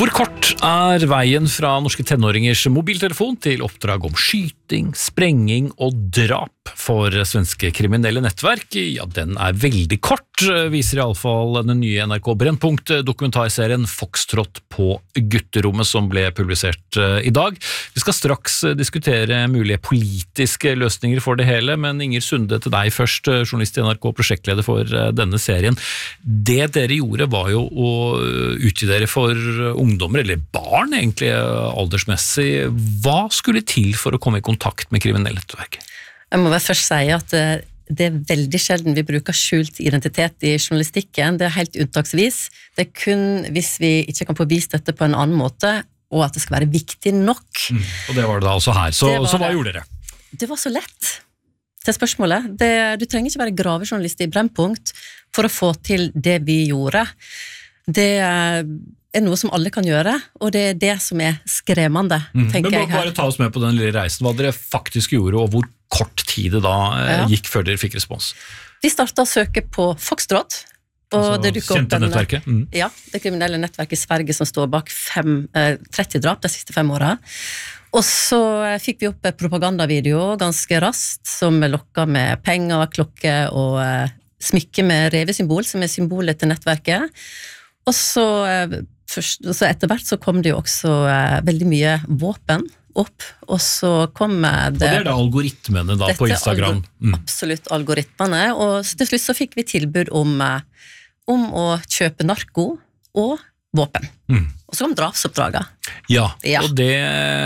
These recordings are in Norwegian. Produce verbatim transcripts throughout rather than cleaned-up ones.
Hvor kort er veien fra norske tenåringers mobiltelefon til oppdrag om skyting, sprenging og drap for svenske kriminelle nettverk? Ja, den er veldig kort, viser i alle fall den nye N R K Brennpunkt-dokumentarserien Foxtrot på gutterommet som ble publisert i dag. Vi skal straks diskutere mulige politiske løsninger for det hele, men Inger Sunde til deg først, journalist i N R K, prosjektleder for denne serien. Det dere gjorde var jo å utgi dere for ungdommer, eller barn egentlig, aldersmessig. Hva skulle til for å komme i kontakt med kriminelle nettverk? Jeg må vel først si at det er veldig sjelden vi bruker skjult identitet i journalistikken. Det er helt unntaksvis. Det er kun hvis vi ikke kan få vist dette på en annen måte, og at det skal være viktig nok. Mm, og det var det da også her. Så, så hva gjorde dere? Det var så lett til spørsmålet. Det, du trenger ikke være gravejournalist i Brennpunkt for å få til det vi gjorde. Det er noe som alle kan gjøre, og det er det som er skremmende, mm. tenker Men jeg her. Bare ta oss med på den lille reisen, hva dere faktisk gjorde, og hvor kort tid det da ja. gikk før dere fikk respons. Vi startet å søke på Foxtrot, og altså, det dukket opp en, nettverket? Mm. Ja, det kriminelle nettverket i Sverige som står bak fem, eh, tretti drap de siste fem årene. Og så fikk vi opp en propagandavideo ganske raskt, som lokket med penger, klokke og eh, smykke med revesymbol, som er symbolet til nettverket. Og så, eh, først, så etter hvert så kom det jo også eh, veldig mye våpen opp, og så kom det... Og det er da algoritmene da på Instagram? Algor- mm. Absolutt algoritmene, og til slutt så fikk vi tilbud om, om å kjøpe narko og våpen. Mm. Og så kom drapsoppdraget. Ja, ja, og det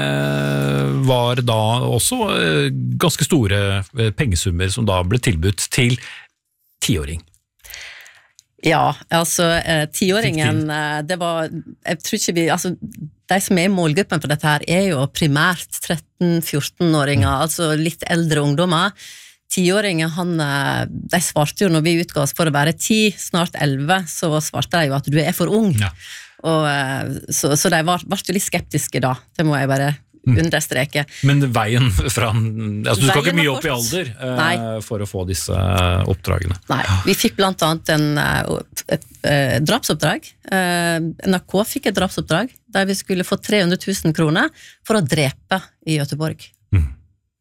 var da også ganske store pengesummer som da ble tilbudt til tiåring. Ja, altså eh, tiåringen, eh, det var, jeg tror ikke vi, altså de som er i målgruppen for dette her er jo primært tretten-fjorten-åringer, mm. altså litt eldre ungdommer. Tiåringen, han, de svarte jo når vi utga oss for å være ti, snart elleve, så svarte de jo at du er for ung. Ja. Og, så, så de var, var jo litt skeptiske da, det må jeg bare understreke. Men veien fra, altså du skal ikke mye opp i alder eh, for å få disse oppdragene. Nei, vi fikk blant annet en, et, et, et drapsoppdrag. Eh, N R K fikk et drapsoppdrag der vi skulle få tre hundre tusen kroner for å drepe i Göteborg. Mm.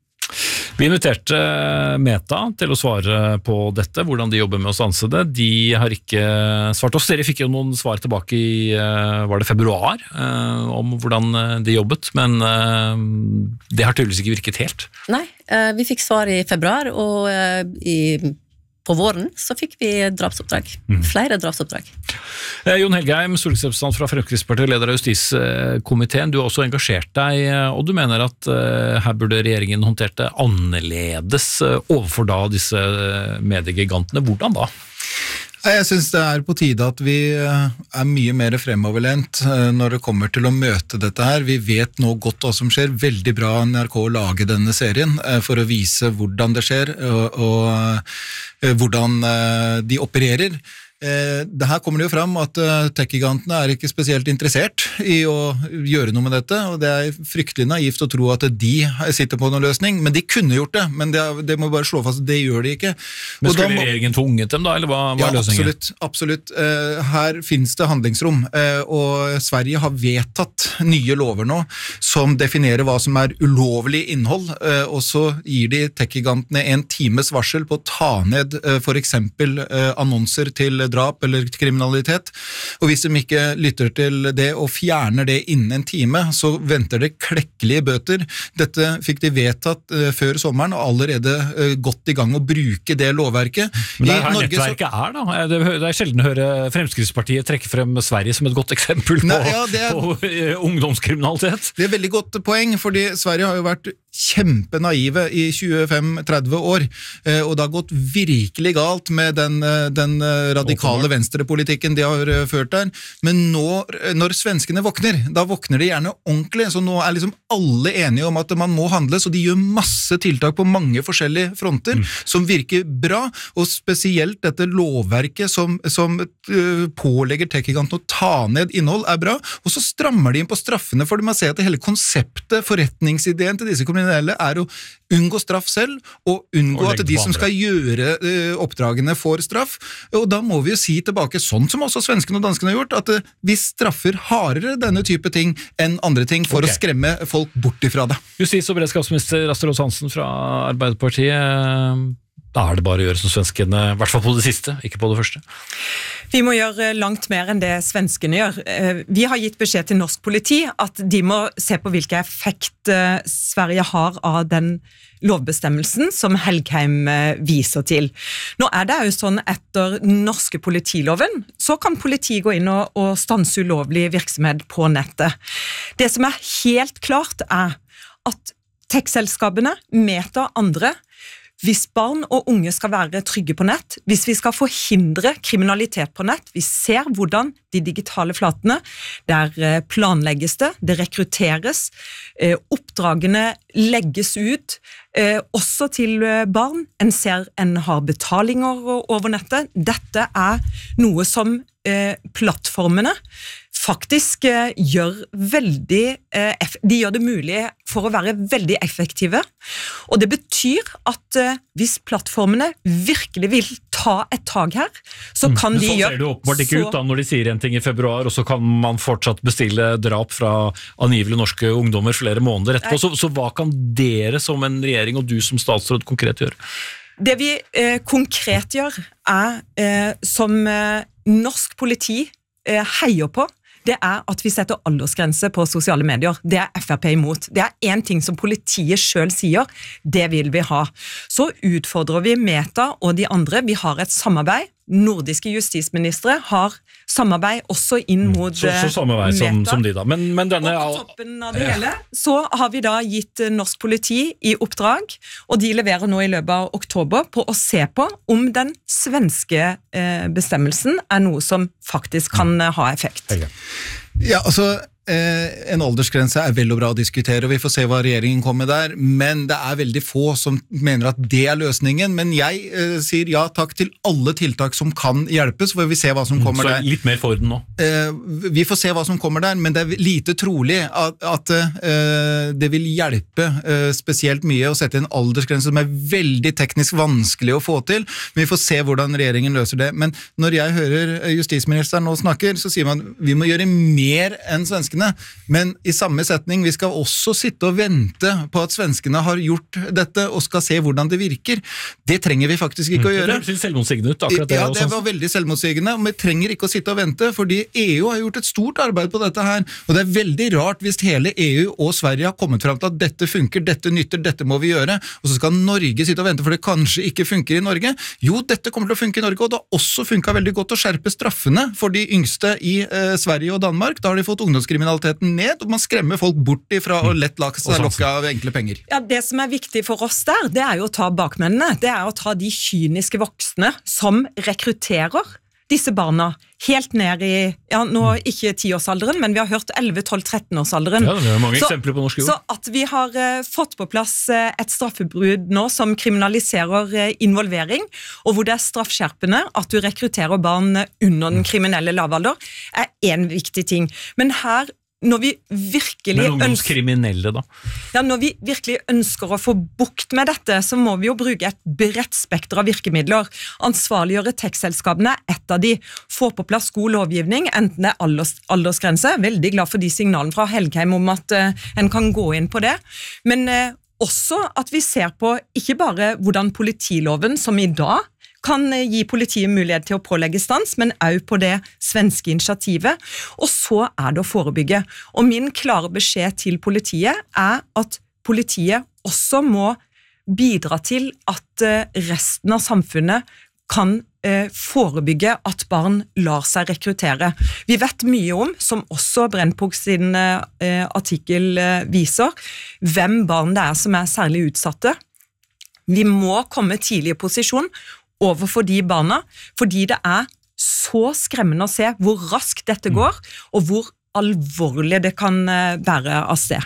Vi inviterte Meta til å svare på dette, hvordan de jobber med å stanse det. De har ikke svart oss. Dere fikk jo noen svar tilbake i, var det februar, om hvordan de jobbet, men det har tydeligvis ikke virket helt. Nei, vi fikk svar i februar, og i på våren så fikk vi drapsoppdrag. Mm. Flere drapsoppdrag. Eh, Jon Helgheim, stortingsrepresentant fra Fremskrittspartiet, leder av Justiskomiteen. Du har også engasjert deg, og du mener at eh, her burde regjeringen håndtert det annerledes overfor da disse mediegigantene. Hvordan da? Jeg synes det er på tide at vi er mye mer fremoverlent når det kommer til å møte dette her. Vi vet nå godt hva som skjer. Veldig bra N R K å lage denne serien for å vise hvordan det skjer og, og hvordan de opererer. Det her kommer det jo fram at tech-gigantene er ikke spesielt interessert i å gjøre noe med dette, og det er fryktelig naivt å tro at de sitter på noen løsning, men de kunne gjort det, men det, det må bare slå fast at det gjør de ikke. Men skulle må... regjeringen tvunget dem da, eller hva var ja, løsningen? Absolutt, absolutt. Her finnes det handlingsrom, og Sverige har vedtatt nye lover nå som definerer hva som er ulovlig innhold, og så gir de tech-gigantene en times varsel på å ta ned for eksempel annonser til drap eller kriminalitet, og hvis de ikke lytter til det og fjerner det innen en time, så venter det klekkelige bøter. Dette fikk de vedtatt uh, før sommeren, og allerede uh, gått i gang å bruke det lovverket. Men det er her Norge, nettverket så... er da. Det, det er sjelden å høre Fremskrittspartiet trekke frem Sverige som et godt eksempel på, Nei, ja, er... på uh, ungdomskriminalitet. Det er veldig godt poeng, fordi Sverige har jo vært kjempenaive i tjuefem til tretti år, og det har gått virkelig galt med den, den radikale venstrepolitikken de har ført der, men nå, når svenskene våkner, da våkner de gjerne ordentlig, så nå er liksom alle enige om at man må handle, så de gjør masse tiltak på mange forskjellige fronter, mm. som virker bra, og spesielt dette lovverket som, som uh, pålegger tech-gigantene å ta ned innhold er bra, og så strammer de inn på straffene, for de må se at det hele konseptet, forretningsideen til disse kriminelle kriminelle er å unngå straff selv, og unngå Og at legge de på som andre. skal gjøre uh, oppdragene får straff. Og da må vi jo si tilbake, sånn som også svenskene og danskene har gjort, at uh, vi straffer hardere denne type ting enn andre ting for Ok. å skremme folk bort ifra det. Justis- og beredskapsminister Astrid Aas Hansen fra Arbeiderpartiet, da er det bare å gjøre som svenskene, i hvert fall på det siste, ikke på det første. Vi må gjøre langt mer enn det svenskene gjør. Eh, Vi har gitt beskjed til norsk politi at de må se på hvilken effekt eh, Sverige har av den lovbestemmelsen som Helgheim eh, viser til. Nå er det jo sånn etter den norske politiloven, så kan politiet gå inn og, og stanse ulovlig virksomhet på nettet. Det som er helt klart er at tech-selskapene, Meta og andre, hvis barn og unge skal være trygge på nett, hvis vi skal forhindre kriminalitet på nett, vi ser hvordan de digitale flatene, der planlegges det, det rekrutteres, oppdragene legges ut, også til barn, en ser en har betalinger over nettet. Dette er noe som plattformene faktisk gjør veldig, de gjør det mulig for å være veldig effektive, og det betyr at hvis plattformene virkelig vil ta et tag her, så kan Men de sånn gjøre... ser det åpenbart ikke så- ut da, når de sier en ting i februar, og så kan man fortsatt bestille drap fra angivelig norske ungdommer flere måneder etterpå. Så, så hva kan dere som en regjering og du som statsråd konkret gjøre? Det vi eh, konkret gjør er, eh, som eh, norsk politi eh, heier på, det er at vi setter aldersgrense på sosiale medier. Det er F R P imot. Det er en ting som politiet selv sier, det vil vi ha. Så utfordrer vi Meta og de andre. Vi har et samarbeid. Nordiske justisministre har samarbeid også inn mot Så, så samme vei som, Meta. som de da. Men, men denne... Og på toppen av det hele, så har vi da gitt norsk politi i oppdrag, og de leverer nå i løpet av oktober på å se på om den svenske eh, bestemmelsen er noe som faktisk kan eh, ha effekt. Ja, altså, eh, en aldersgrense er vel og bra å diskutere, og vi får se hva regjeringen kommer der, men det er veldig få som mener at det er løsningen, men jeg eh, sier ja takk til alle tiltak som kan hjelpes, for vi ser hva som kommer Så der. litt mer for den nå. Eh, vi får se hva som kommer der, men det er lite trolig at, at eh, det vil hjelpe eh, spesielt mye å sette en aldersgrense som er veldig teknisk vanskelig å få til, men vi får se hvordan regjeringen løser det. Men når jeg hører justisministeren nå snakker, så sier man vi må gjøre mer enn svenskene, men i samme setning, vi skal også sitte og vente på at svenskene har gjort dette og skal se hvordan det virker. Det trenger vi faktisk ikke å Det gjøre. høres litt selvmotsigende ut, akkurat det. Ja, også. det var veldig selvmotsigende, og vi trenger ikke å sitte og vente, fordi E U har gjort et stort arbeid på dette her, og det er veldig rart hvis hele E U og Sverige har kommet frem til at dette funker, dette nytter, dette må vi gjøre, og så skal Norge sitte og vente, for det kanskje ikke funker i Norge. Jo, dette kommer til å funke i Norge, og det har også funket veldig godt å skjerpe straffene for de yngste i eh, Sverige og Danmark. Da har de fått ungdomskriminaliteten ned, og man skremmer folk bort ifra å lett la seg lokke av enkle penger. Ja, det som er viktig for oss der, det er jo å ta bakmennene. Det er å ta de kyniske voksne som rekrutterer disse barna helt ned i, ja, nå ikke tiårsalderen, men vi har hørt elleve, tolv, trettenårsalderen. Ja, det er mange så, eksempler på norsk jord. Så at vi har uh, fått på plass uh, et straffebrudd nå som kriminaliserer uh, involvering, og hvor det er straffskjerpende at du rekrutterer barn uh, under den kriminelle lavalder, er en viktig ting. Men her når vi virkelig Men ønsker ungdomskriminelle da? Ja, når vi virkelig ønsker å få bukt med dette, så må vi jo bruke et bredt spekter av virkemidler. Ansvarliggjøre tech-selskapene er ett av de. Få på plass god lovgivning, enten det er alders, aldersgrense. Veldig glad for de signalene fra Helgheim om at uh, en kan gå inn på det. Men uh, også at vi ser på ikke bare hvordan politiloven, som i dag, kan gi politiet mulighet til å pålegge stans, men også på det svenske initiativet. Og så er det å forebygge. Og min klare beskjed til politiet er at politiet også må bidra til at resten av samfunnet kan forebygge at barn lar seg rekruttere. Vi vet mye om, som også Brennpunkt sin artikkel viser, hvem barn det er som er særlig utsatte. Vi må komme tidlig i posisjon overfor de barna, fordi det er så skremmende å se hvor raskt dette går, og hvor alvorlig det kan være av sted.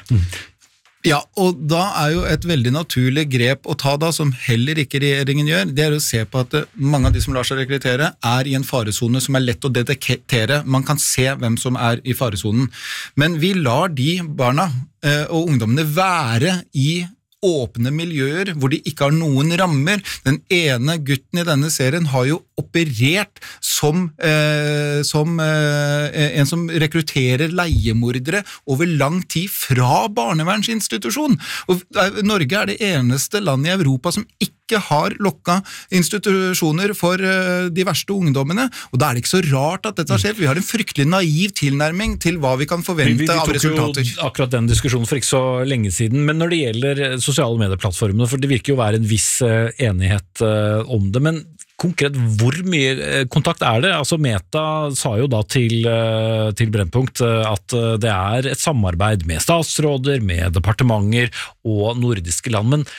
Ja, og da er jo et veldig naturlig grep å ta da, som heller ikke regjeringen gjør, det er å se på at mange av de som lar seg rekruttere er i en faresone som er lett å detektere. Man kan se hvem som er i faresonen. Men vi lar de barna eh, og ungdommene være i åpne miljøer, hvor de ikke har noen rammer. Den ene gutten i denne serien har jo operert som, eh, som eh, en som rekrutterer leiemordere over lang tid fra barnevernsinstitusjon. Og Norge er det eneste landet i Europa som ikke har lokka institusjoner for uh, de verste ungdommene, og da er det ikke så rart at dette har skjedd. Vi har en fryktelig naiv tilnærming til hva vi kan forvente vi, vi, vi av resultater. Vi tok jo akkurat den diskusjonen for ikke så lenge siden, men når det gjelder sosiale medieplattformene, for det virker jo å være en viss uh, enighet uh, om det, men konkret, hvor mye uh, kontakt er det? Altså Meta sa jo da til, uh, til Brennpunkt uh, at uh, det er et samarbeid med statsråder, med departementer og nordiske land, men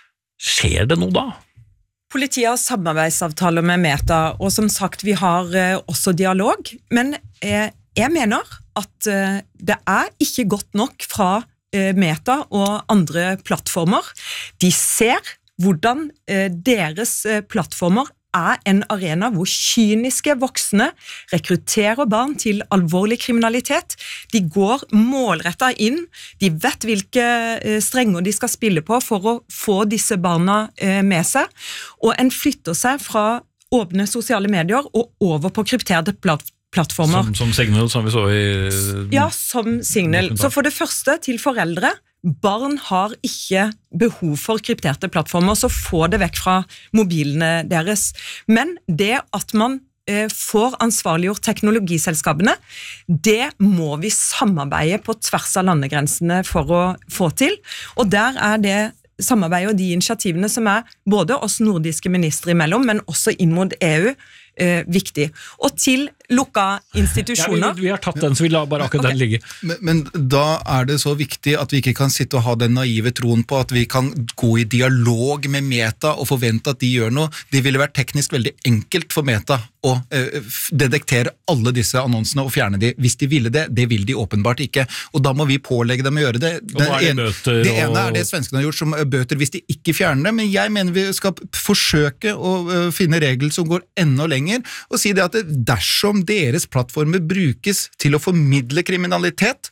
skjer det noe da? Politiet har samarbeidsavtaler med Meta, og som sagt, vi har eh, også dialog, men eh, jeg mener at eh, det er ikke godt nok fra eh, Meta og andre plattformer. De ser hvordan eh, deres eh, plattformer er en arena hvor kyniske voksne rekrutterer barn til alvorlig kriminalitet. De går målrettet inn, de vet hvilke strenger de skal spille på for å få disse barna med seg, og en flytter seg fra åpne sosiale medier og over på krypterte plattformer. Som, som Signal, som vi så i... Ja, som Signal. Så for det første til foreldre, barn har ikke behov for krypterte plattformer, så få det vekk fra mobilene deres. Men det at man eh, får ansvarliggjort teknologiselskapene, det må vi samarbeide på tvers av landegrensene for å få til. Og der er det samarbeidet og de initiativene som er både oss nordiske ministre imellom, men også inn mot E U, Eh, viktig. Og til lukka institusjoner. Ja, vi, vi har tatt den, så vi la bare akkurat okay. den ligge. Men, men da er det så viktig at vi ikke kan sitte og ha den naive troen på at vi kan gå i dialog med Meta og forvente at de gjør noe. Det ville vært teknisk veldig enkelt for Meta å eh, detektere alle disse annonsene og fjerne de. Hvis de ville det, det vil de åpenbart ikke. Og da må vi pålegge dem å gjøre det. Det, en, det og... ene er det svenskene har gjort som bøter hvis de ikke fjerner det, men jeg mener vi skal forsøke å uh, finne regler som går enda lenger og si det at dersom deres plattformer brukes til å formidle kriminalitet,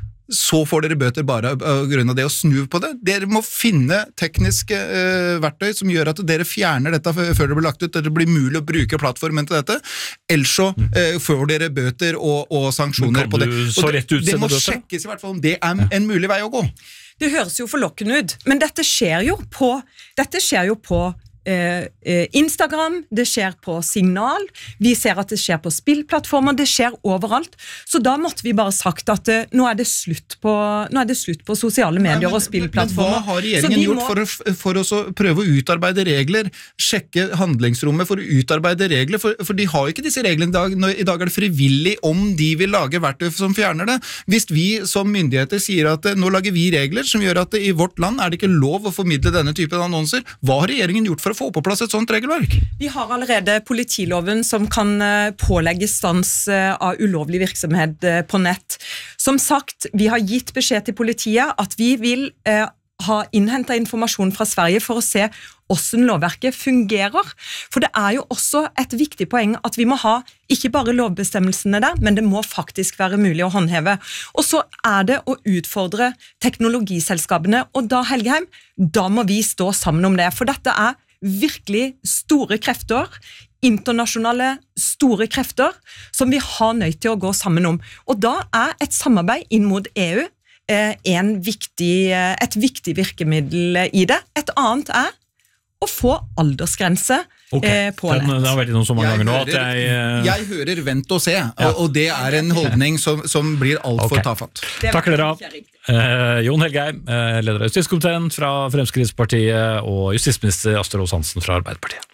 så får dere bøter bare av grunn av det å snu på det. Dere må finne tekniske uh, verktøy som gjør at dere fjerner dette før det blir lagt ut, det blir mulig å bruke plattformen til dette, ellers så uh, får dere bøter og, og sanksjoner på det. Og det, det må sjekkes i hvert fall om det er en mulig vei å gå. Det høres jo forlokkende ut, men dette skjer jo på, dette skjer jo på Eh, Instagram, det skjer på Signal, vi ser at det skjer på spillplattformer, det skjer overalt, så da måtte vi bare sagt at eh, nå er det slutt på, nå er det slutt på sosiale medier. Nei, men, og spillplattformer. Men hva har regjeringen gjort må... for, å, for å prøve å utarbeide regler, sjekke handlingsrommet for å utarbeide regler, for, for de har ikke disse reglene i dag. Nå, i dag er det frivillig om de vil lage verktøy som fjerner det. Hvis vi som myndigheter sier at nå lager vi regler som gjør at i vårt land er det ikke lov å formidle denne typen annonser, hva har regjeringen gjort for å få på plass et sånt regelverk? Vi har allerede politiloven som kan pålegge stans av ulovlig virksomhet på nett. Som sagt, vi har gitt beskjed til politiet at vi vil eh, ha innhentet informasjon fra Sverige for å se hvordan lovverket fungerer. For det er jo også et viktig poeng at vi må ha ikke bare lovbestemmelsene der, men det må faktisk være mulig å håndheve. Og så er det å utfordre teknologiselskapene, og da, Helgheim, da må vi stå sammen om det, for dette er virkelig store krefter, internasjonale store krefter, som vi har nødt til å gå sammen om. Og da er et samarbeid inn mot E U eh, en viktig, et viktig virkemiddel i det. Et annet er å få aldersgrense okay. eh, på den, nett. Det har vært innom så mange jeg ganger nå hører, at jeg... Uh... Jeg hører vent og se, ja. og, og det er en holdning som, som blir alt for okay. tafatt. Takk til dere av. Uh, Jon Helgheim, uh, leder av Justiskomiteen fra Fremskrittspartiet, og justisminister Astrid Aas-Hansen fra Arbeiderpartiet.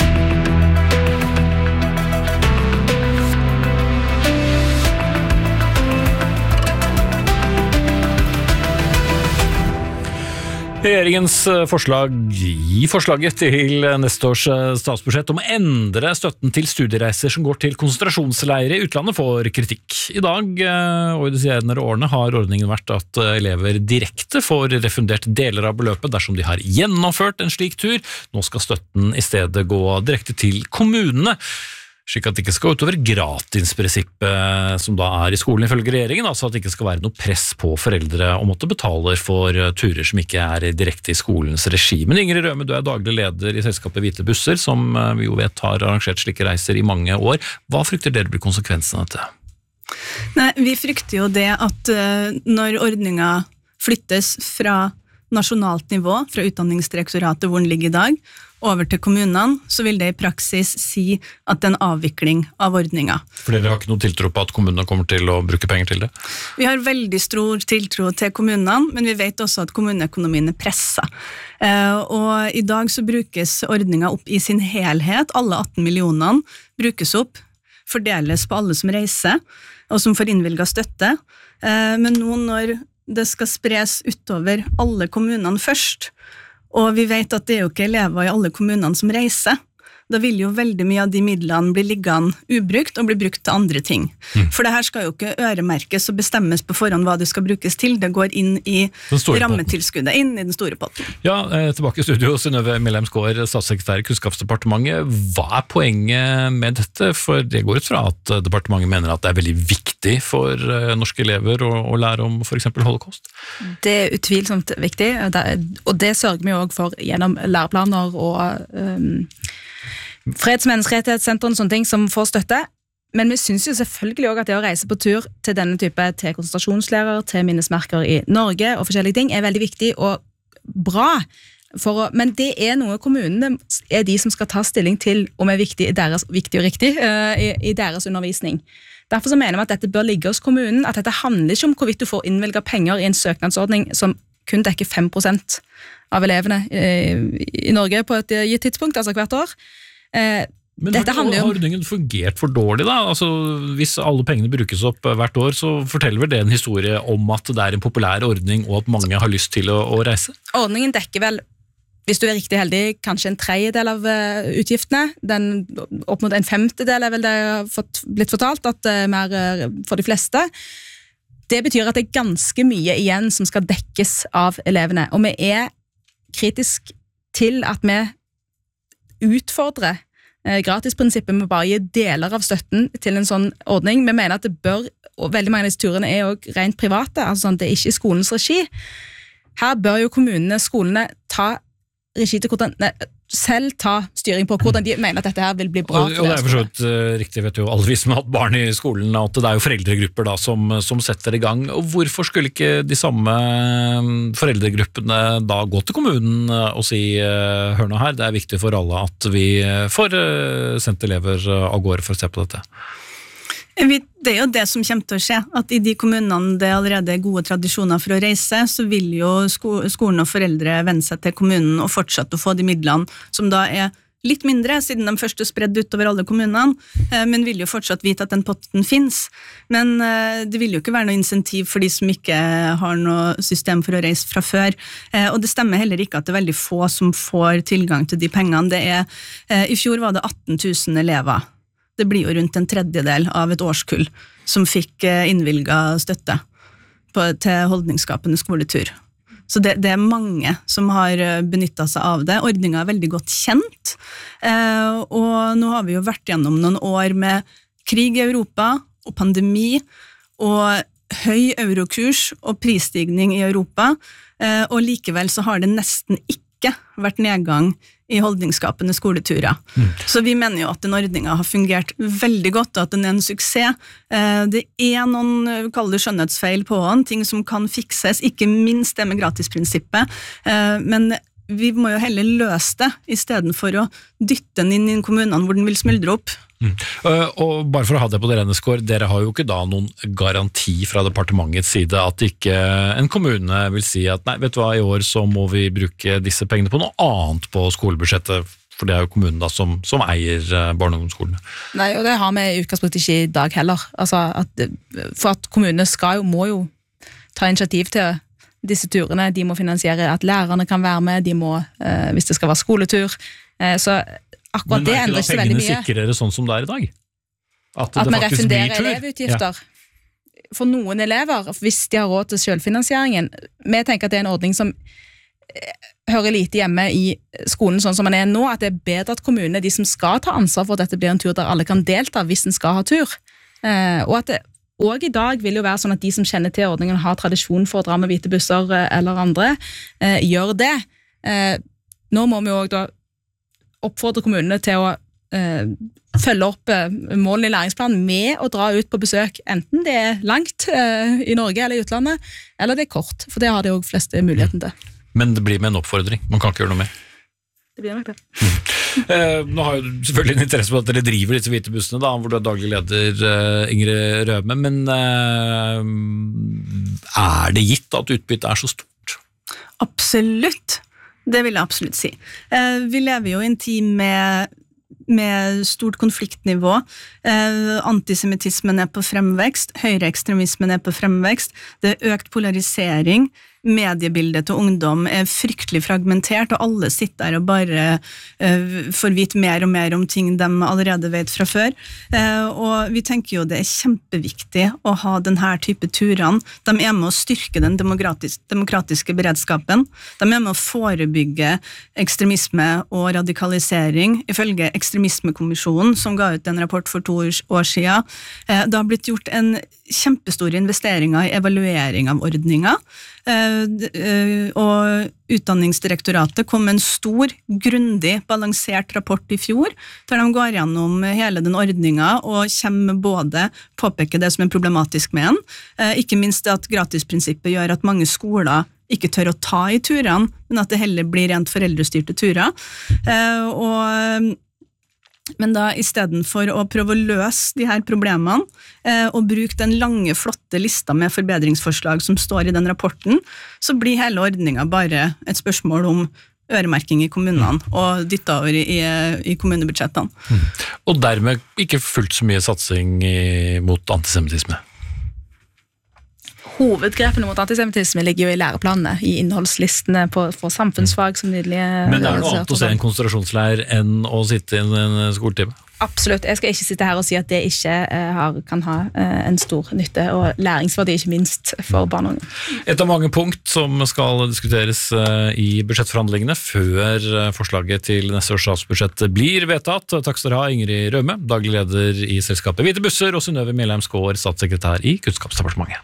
Regjeringens forslag i forslaget til neste års statsbudsjett om å endre støtten til studiereiser som går til konsentrasjonsleire i utlandet får kritikk. I dag og i de senere årene har ordningen vært at elever direkte får refundert deler av beløpet dersom de har gjennomført en slik tur. Nå skal støtten i stedet gå direkte til kommunene. Slik at det ikke skal utover gratisprinsippet som da er i skolen ifølge regjeringen, altså at det ikke skal være noe press på foreldre om at de betaler for turer som ikke er direkte i skolens regi. Men Ingrid Røme, du er daglig leder i selskapet Hvite Busser, som vi jo vet har arrangert slike reiser i mange år. Hva frykter dere blir konsekvensen av dette? Nei, vi frykter jo det at uh, når ordningen flyttes fra nasjonalt nivå, fra Utdanningsdirektoratet hvor den ligger i dag, over til kommunene, så vil det i praksis si at det er en avvikling av ordningen. For dere har ikke noe tiltro på at kommunene kommer til å bruke penger til det? Vi har veldig stor tiltro til kommunene, men vi vet også at kommuneøkonomien er presset. Uh, og i dag så brukes ordningen opp i sin helhet, alle atten millionene brukes opp, fordeles på alle som reiser, og som får innvilget støtte. Uh, men nå når det skal spres utover alle kommunene først, og vi vet at det er jo ikke elever i alle kommunene som reiser. Da vil jo veldig mye av de midlene bli liggende ubrukt og bli brukt til andre ting. Mm. For det her skal jo ikke øremerkes og bestemmes på forhånd hva det skal brukes til. Det går inn i rammetilskuddet, inn i den store potten. Ja, tilbake i studio, Synnøve Melheim Skaar, statssekretær i Kunnskapsdepartementet. Hva er poenget med dette? For det går ut fra at departementet mener at det er veldig viktig for norske elever å, å lære om for eksempel holocaust. Det er utvilsomt viktig, og det sørger vi også for gjennom læreplaner og um, freds- og menneskerettighetssentrene, sånne ting som får støtte, men vi synes jo selvfølgelig også at det å reise på tur til denne type, til konsentrasjonslærer, til minnesmerker i Norge og forskjellige ting, er veldig viktig og bra, for å, men det er noe kommunene er de som skal ta stilling til om er viktig, deres, viktig og riktig uh, i, i deres undervisning. Derfor så mener vi at dette bør ligge hos kommunen, at dette handler ikke om hvorvidt du får innvilget penger i en søknadsordning som kun dekker fem prosent av elevene i, i Norge på et gitt tidspunkt, altså hvert år. Eh, Men dette har, har ordningen fungert for dårlig da? Altså, hvis alle pengene brukes opp hvert år, så forteller vel det en historie om at det er en populær ordning og at mange har lyst til å, å reise? Ordningen dekker vel, hvis du er riktig heldig, kanskje en tredjedel av uh, utgiftene. Den, opp mot en femtedel er vel det jeg har fått, blitt fortalt, at det uh, er mer uh, for de fleste. Det betyr at det er ganske mye igjen som skal dekkes av elevene, og vi er kritisk til at vi utfordrer uh, gratisprinsippet med bare gi deler av støtten til en sånn ordning. Vi mener at det bør, og veldig mange av disse turene er jo rent private, altså sånn, det er ikke i skolens regi. Her bør jo kommunene, skolene ta regi til hvordan, nei, selv ta styring på hvordan de mener at dette her vil bli bra. Og, og det er for så vidt uh, riktig, vet jo alle vi som har hatt barn i skolen, at det er jo foreldregrupper da som, som setter i gang. Og hvorfor skulle ikke de samme foreldregruppene da gå til kommunen og si, uh, hør nå her, det er viktig for alle at vi får uh, sendt elever av gårde for å se på dette? Det er jo det som kommer til å skje, at i de kommunene det allerede er gode tradisjoner for å reise, så vil jo skolen og foreldre vende seg til kommunen og fortsette å få de midlene, som da er litt mindre, siden de først er spredd utover alle kommunene, men vil jo fortsatt vite at den potten finnes. Men det vil jo ikke være noe insentiv for de som ikke har noe system for å reise fra før, og det stemmer heller ikke at det er veldig få som får tilgang til de pengene. Det er, i fjor var det atten tusen elever. Det blir jo rundt en tredjedel av et årskull som fikk innvilget støtte på, til holdningsskapende skoletur. Så det, det er mange som har benyttet seg av det. Ordningen er veldig godt kjent, eh, og nå har vi jo vært gjennom noen år med krig i Europa og pandemi og høy eurokurs og prisstigning i Europa, eh, og likevel så har det nesten ikke vært nedgang i holdningsskapende skoleturer. Mm. Så vi mener jo at den ordningen har fungert veldig godt, og at den er en suksess. Det er noen, kall det skjønnhetsfeil på den, ting som kan fikses, ikke minst det med gratisprinsippet, men vi må jo heller løse det, i stedet for å dytte den inn i kommunene hvor den vil smuldre opp. Mm. Og bare for å ha det på det rene skår, dere har jo ikke da noen garanti fra departementets side at ikke en kommune vil si at nei, vet du hva, i år så må vi bruke disse pengene på noe annet på skolebudsjettet, for det er jo kommunen da som, som eier barne- og ungdomsskolene. Nei, og det har vi i utgangspunktet ikke i dag heller. Altså at, for at kommunene skal jo, må jo ta initiativ til disse turene, de må finansiere at lærerne kan være med, de må, eh, hvis det skal være skoletur, eh, så akkurat det endrer ikke så veldig mye. Men er ikke da pengene sikrere sånn som det er i dag? At, at vi refunderer elevutgifter. Ja. For noen elever, hvis de har råd til selvfinansieringen, vi tenker at det er en ordning som hører lite hjemme i skolen sånn som man er nå, at det er bedre at kommunene er de som skal ta ansvar for at dette blir en tur der alle kan delta hvis en skal ha tur. Eh, og at det og i dag vil jo være sånn at de som kjenner til ordningen har tradisjon for å dra med hvite busser eller andre, eh, gjør det. Eh, nå må vi jo da oppfordre kommunene til å eh, følge opp eh, målene i læringsplanen med å dra ut på besøk, enten det er langt eh, i Norge eller i utlandet, eller det er kort, for det har de jo fleste muligheten til. Men det blir med en oppfordring, man kan ikke gjøre noe mer. Det blir nok det. Mm. Eh, nå har jo selvfølgelig en interesse på at dere driver disse hvite bussene, da, hvor du er daglig leder, eh, Ingrid Røme, men eh, er det gitt at utbyttet er så stort? Absolutt, det vil jeg absolutt si. Eh, vi lever jo i en tid med med stort konfliktnivå. Eh, antisemitismen er på fremvekst, høyreekstremismen er på fremvekst, det er økt polarisering, mediebildet til ungdom er fryktelig fragmentert, og alle sitter der og bare eh, får vite mer og mer om ting de allerede vet fra før. Eh, og vi tenker jo det er kjempeviktig å ha denne type turene. De er med å styrke den demokratis- demokratiske beredskapen. De er med å forebygge ekstremisme og radikalisering, ifølge Ekstremismekommisjonen, som ga ut en rapport for to år siden. Eh, det har blitt gjort en kjempestore investeringer i evaluering av ordninger, og Utdanningsdirektoratet kom med en stor, grundig, balansert rapport i fjor, der de går gjennom hele den ordningen og kommer med både påpeke det som er problematisk med den, ikke minst at gratisprinsippet gjør at mange skoler ikke tør å ta i turene, men at det heller blir rent foreldrestyrte turer. Og Men da, i stedet for å prøve å løse de her problemene, eh, og bruke den lange, flotte lista med forbedringsforslag som står i den rapporten, så blir hele ordningen bare et spørsmål om øremerking i kommunene, og dytta over i, i kommunebudsjettene. Mm. Og dermed ikke fullt så mye satsing i, mot antisemittisme? Hovedgrepene mot antisemittisme ligger jo i læreplanene, i innholdslistene på, for samfunnsfag som nylig... Men det er noe annet å se en konsentrasjonsleir enn å sitte i en skoletime? Absolutt. Jeg skal ikke sitte her og si at det ikke uh, har, kan ha uh, en stor nytte, og læringsverdi ikke minst for barn og unge. Et av mange punkt som skal diskuteres uh, i budsjettforhandlingene før uh, forslaget til neste års statsbudsjett blir vedtatt. Takk skal dere ha, Ingrid Røme, daglig leder i selskapet Hvite Busser, og Synnøve Mjelheim Skaar, statssekretær i Kunnskapsdepartementet.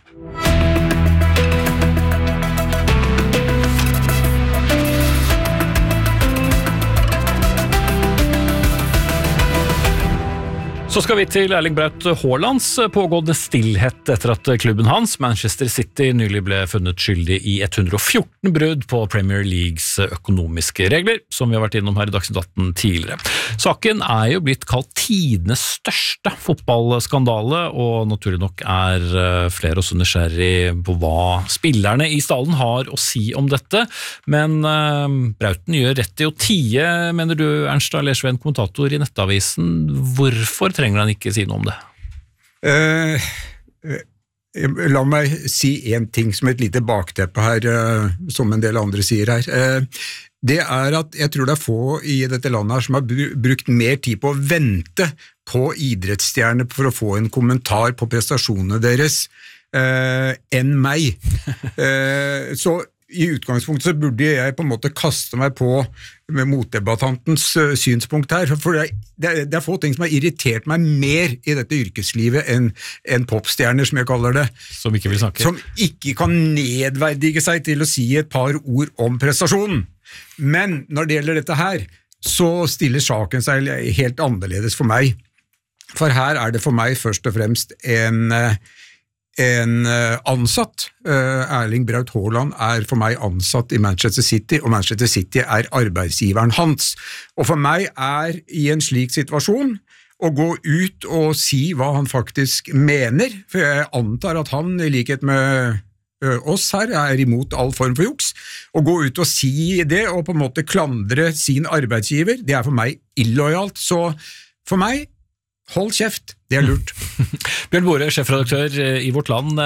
Så skal vi til Erling Braut Haalands pågående stillhet etter at klubben hans, Manchester City, nylig ble funnet skyldig i ett hundre og fjorten brudd på Premier Leagues økonomiske regler, som vi har vært innom her i Dagsnytt atten tidligere. Saken er jo blitt kalt tidenes største fotballskandale, og naturlig nok er flere også nysgjerrig på hva spillerne i stallen har å si om dette, men uh, Brauten gjør rett i å tie, mener du, Ernst Lersven, kommentator i Nettavisen. Hvorfor trenger trenger han ikke si noe om det? Uh, uh, la meg si en ting som et lite bakteppe her, uh, som en del andre sier her. Uh, det er at jeg tror det er få i dette landet her som har br- brukt mer tid på å vente på idrettsstjerner for å få en kommentar på prestasjonene deres uh, enn meg. uh, så i utgangspunktet så burde jeg på en måte kaste meg på med motdebattantens uh, synspunkt her, for det er, det, er, det er få ting som har irritert meg mer i dette yrkeslivet enn en popstjerner, som jeg kaller det. Som ikke vil snakke. Som ikke kan nedverdige seg til å si et par ord om prestasjonen. Men når det gjelder dette her, så stiller saken seg helt annerledes for meg. For her er det for meg først og fremst en... Uh, en ansatt. Erling Braut Haaland er for meg ansatt i Manchester City, og Manchester City er arbeidsgiveren hans. Og for meg er i en slik situasjon å gå ut og si hva han faktisk mener, for jeg antar at han, i likhet med oss her, er imot all form for juks, å gå ut og si det, og på en måte klandre sin arbeidsgiver, det er for meg illojalt. Så for meg hold kjeft, det er lurt. Bjørn Borre, sjefredaktør i Vårt Land,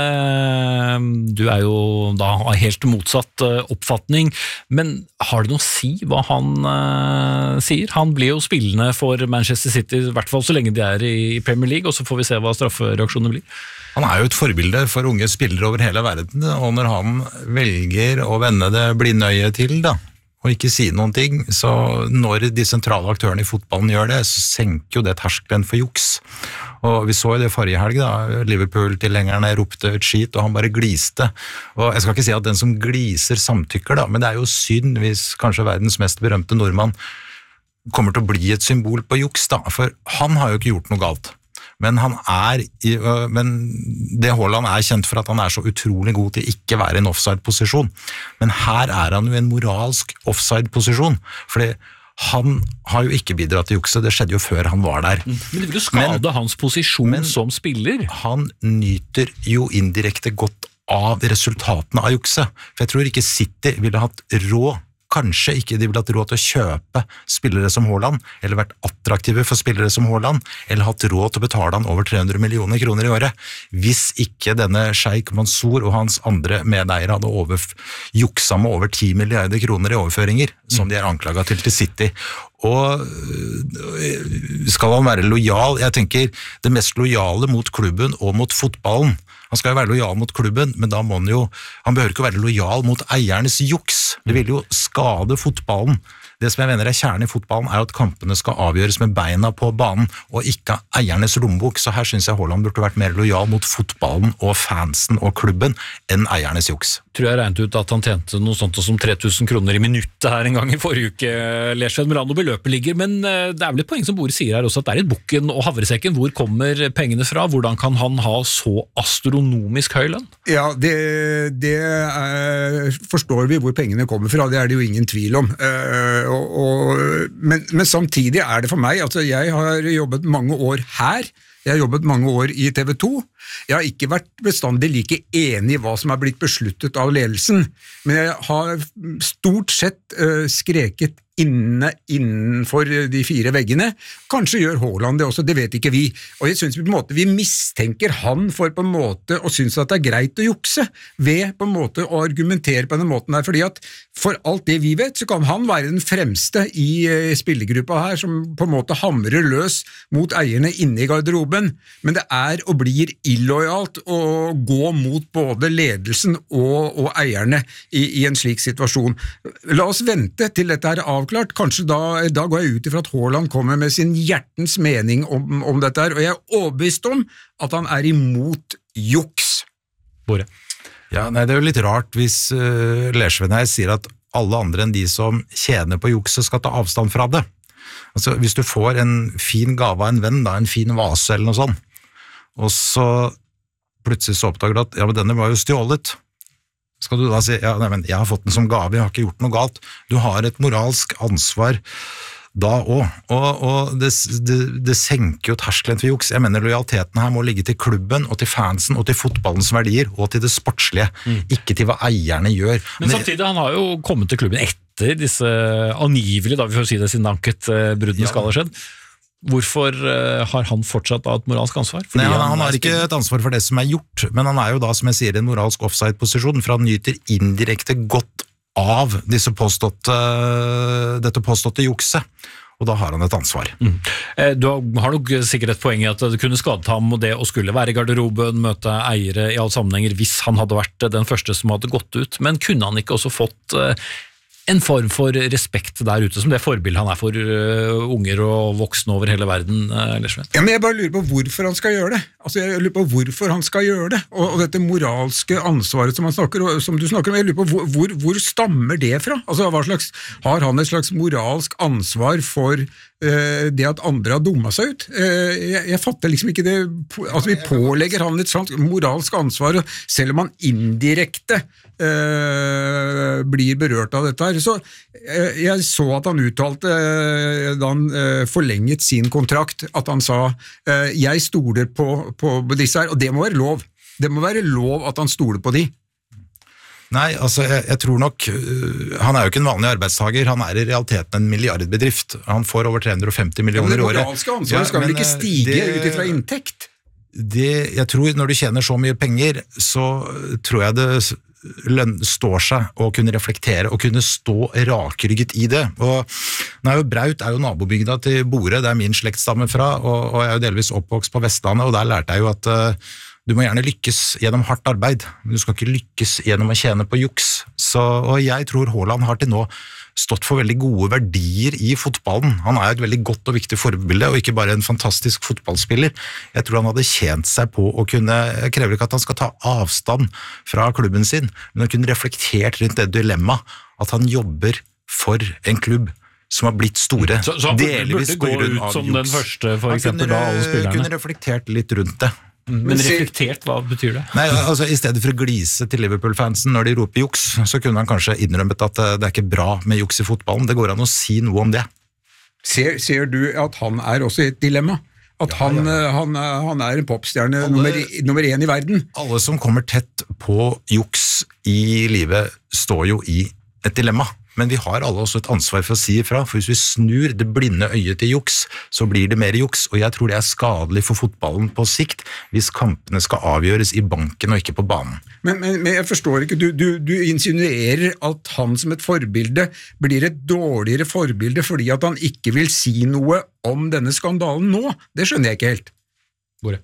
du er jo da av helt motsatt oppfatning, men har det noe å si hva han uh, sier? Han blir jo spillende for Manchester City, i hvert fall så lenge de er i Premier League, og så får vi se hva straffereaksjonen blir. Han er jo et forbilde for unge spillere over hele verden, og når han velger å vende det blindøyet til da, og ikke si noen ting, så når de sentrale aktørene i fotballen gjør det, så senker jo det terskelen for juks. Og vi så jo det forrige helg da, Liverpool-tilhengerne ropte et skit, og han bare gliste. Og jeg skal ikke si at den som gliser samtykker da, men det er jo synd hvis kanskje verdens mest berømte nordmann kommer til å bli et symbol på juks da, for han har jo ikke gjort noe galt. Men, han er, men det Haaland er kjent for at han er så utrolig god til ikke være i en offside-posisjon. Men her er han jo i en moralsk offside-posisjon, fordi han har jo ikke bidratt til jukse, det skjedde jo før han var der. Men det vil jo skade men, hans posisjon men, som spiller. Han nyter jo indirekte godt av resultatene av jukse, for jeg tror ikke City ville hatt råd, kanskje ikke de ville hatt råd til å kjøpe spillere som Haaland, eller vært attraktive for spillere som Haaland, eller hatt råd til å betale han over tre hundre millioner kroner i året, hvis ikke denne Sheikh Mansour og hans andre medeiere hadde over, juksa med over ti milliarder kroner i overføringer, som de er anklaget til til City. Og skal han være lojal? Jeg tenker det mest lojale mot klubben og mot fotballen. Han skal jo være lojal mot klubben, men da må han jo, han behøver ikke være lojal mot eiernes juks. Det vil jo skade fotballen. Det som jeg mener er kjernen i fotballen er at kampene skal avgjøres med beina på banen, og ikke eiernes lommebok. Så her synes jeg Haaland burde vært mer lojal mot fotballen og fansen og klubben enn eiernes juks. Tror jeg regnet ut at han tjente noe sånt som tre tusen kroner i minuttet her en gang i forrige uke, Lersved, med land og beløpet ligger, men det er vel et poeng som Bore sier her også, at det er litt bukken og havresekken. Hvor kommer pengene fra? Hvordan kan han ha så astronomisk høy lønn? Ja, det, det er, forstår vi hvor pengene kommer fra, det er det jo ingen tvil om. Uh, og, og, men, men samtidig er det for meg, altså jeg har jobbet mange år her, jeg har jobbet mange år i T V to, jeg har ikke vært bestandig like enig i hva som er blitt besluttet av ledelsen, men jeg har stort sett uh, skreket inne, innenfor de fire veggene. Kanskje gjør Haaland det også, det vet ikke vi. Og jeg synes vi på en måte, vi mistenker han for på en måte å synes at det er greit å jukse, ved på en måte å argumentere på den måten der, fordi at for alt det vi vet, så kan han være den fremste i uh, spillergruppa her, som på en måte hamrer løs mot eierne inne i garderoben, men det er og blir illojalt å gå mot både ledelsen og, og eierne i, i en slik situasjon. La oss vente til dette er avklart, kanskje da, da går jeg ut ifra at Haaland kommer med sin hjertens mening om, om dette her, og jeg er overbevist om at han er imot juks. Bore. Ja, nei, det er jo litt rart hvis uh, Lersved her sier at alle andre enn de som tjener på jukset skal ta avstand fra det. Altså, hvis du får en fin gave av en venn, da, en fin vase eller noe sånt, og så plutselig så oppdager du at ja, men denne var jo stjålet. Skal du da si, ja, nei, men jeg har fått den som gave, jeg har ikke gjort noe galt. Du har et moralsk ansvar da også, og, og det, det, det senker jo terskelen for juks. Jeg mener lojaliteten her må ligge til klubben og til fansen og til fotballens verdier og til det sportslige, mm. ikke til hva eierne gjør. Men samtidig, han har jo kommet til klubben etter disse angivelig, da vi får si det siden anket bruddene ja. skal ha skjedd. Hvorfor uh, har han fortsatt et moralsk ansvar? Nei, han, han har ikke et ansvar for det som er gjort, men han er jo da, som jeg sier, i en moralsk offside-posisjon, for han nyter indirekte godt av disse påståtte, dette påståtte jukset, og da har han et ansvar. Mm. Du har nok sikkert et poeng i at det kunne skadet ham og det å skulle være i garderoben, møte eiere i alle sammenhenger hvis han hadde vært den første som hadde gått ut, men kunne han ikke også fått en form for respekt der ute, som det forbildet han er for uh, unger og voksne over hele verden, uh, Lersved? Ja, men jeg bare lurer på hvorfor han skal gjøre det. Altså, jeg lurer på hvorfor han skal gjøre det, og, og dette moralske ansvaret som han snakker, og, som du snakker om, jeg lurer på hvor, hvor, hvor stammer det fra? Altså, hva slags, har han et slags moralsk ansvar for uh, det at andre har dummet seg ut? Uh, jeg, jeg fatter liksom ikke det, altså vi pålegger han et sånt moralsk ansvar, selv om han indirekte uh, blir berørt av dette her. Så jeg så at han uttalte da han forlenget sin kontrakt, at han sa jeg stoler på, på disse her, og det må være lov. Det må være lov at han stoler på de. Nei, altså jeg, jeg tror nok uh, han er jo ikke en vanlig arbeidstager, han er i realiteten en milliardbedrift. Han får over tre hundre og femti millioner i året. Ja, men det moralske ansvaret skal vel ikke stige det, ut ifra inntekt? Det, jeg tror når du tjener så mye penger, så tror jeg det lønn, står seg å kunne reflektere og kunne stå rakrygget i det. Og nå er jo Braut er jo nabobygda til Bore, det er min slektstamme fra, og, og jeg er jo delvis oppvokst på Vestlandet, og der lærte jeg jo at uh, du må gjerne lykkes gjennom hardt arbeid, men du skal ikke lykkes gjennom å tjene på juks. Så, og jeg tror Haaland har til nå stått for veldig gode verdier i fotballen. Han er et veldig godt og viktig forbilde, og ikke bare en fantastisk fotballspiller. Jeg tror han hadde tjent seg på å kunne, jeg krever ikke at han skal ta avstand fra klubben sin, men å kunne reflektert rundt det dilemma, at han jobber for en klubb som har blitt store. Så, så han burde gå ut som den første, for eksempel, da alle spillerne? Han kunne reflektert litt rundt det. Men reflektert, hva betyr det? Nei, altså I stedet for å glise til Liverpool-fansen når de roper juks, så kunne han kanskje innrømmet at det er ikke bra med juks i fotballen. Det går an å si noe om det. Ser, ser du at han er også i et dilemma? At ja, han, ja. Han, han er en popstjerne alle, nummer, nummer én i verden? Alle som kommer tett på juks i livet står jo i et dilemma. Men vi har alle også et ansvar for å si ifra, for hvis vi snur det blinde øyet til juks, så blir det mer juks, og jeg tror det er skadelig for fotballen på sikt, hvis kampene skal avgjøres i banken og ikke på banen. Men, men, men jeg forstår ikke, du, du, du insinuerer at han som et forbilde blir et dårligere forbilde fordi at han ikke vil si noe om denne skandalen nå? Det skjønner jeg ikke helt. Hvor?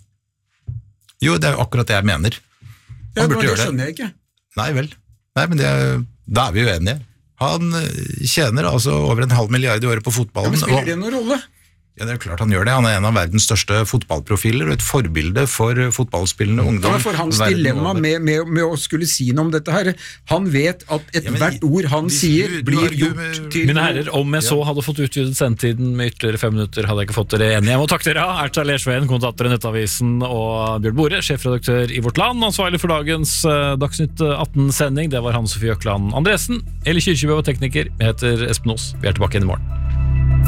Jo, det er jo akkurat det jeg mener. Ja, men det skjønner jeg ikke. Nei vel. Nei, men det, da er vi uenige. Han tjener altså over en halv milliard i året på fotballen. Ja, men spiller det noen rolle? Ja, det er klart han gjør det. Han er en av verdens største fotballprofiler og et forbilde for fotballspillende ungdom. Ja, for hans dilemma med, med, med å skulle si noe om dette her, han vet at et ja, hvert ord han de, sier du, du, blir du, gjort med, til... Mine herrer, om jeg så hadde fått utvidet sendetiden med ytterligere fem minutter, hadde jeg ikke fått dere enige. Jeg må takke dere, Erta Lersveien, kommentator i Nettavisen, og Bjørn Bore, sjefredaktør i Vårt Land, ansvarlig for dagens uh, Dagsnytt atten-sending. Det var Hanne Sofie Økland Andresen. Eller Kyrkjebø og tekniker. Jeg heter Espen Aas. Vi er tilbake igjen i morgen.